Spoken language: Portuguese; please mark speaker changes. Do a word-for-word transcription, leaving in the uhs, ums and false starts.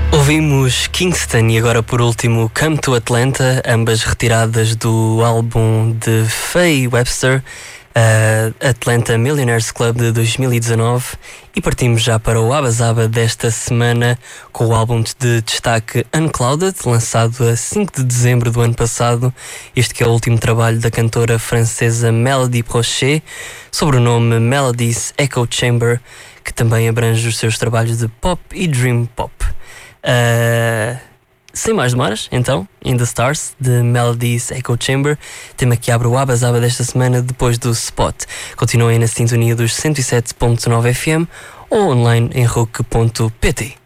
Speaker 1: Ouvimos Kingston e agora por último Come to Atlanta, ambas retiradas do álbum de Faye Webster, uh, Atlanta Millionaires Club de dois mil e dezanove, e partimos já para o Abazaba desta semana com o álbum de destaque Unclouded, lançado a cinco de dezembro do ano passado. Este que é o último trabalho da cantora francesa Mélodie Prochet, sobre o nome Melody's Echo Chamber, que também abrange os seus trabalhos de pop e dream pop. Uh, sem mais demoras, então, In the Stars, de Melody's Echo Chamber, tema que abre o Abazaba desta semana depois do Spot. Continuem na sintonia dos cento e sete ponto nove F M ou online em rock ponto pt.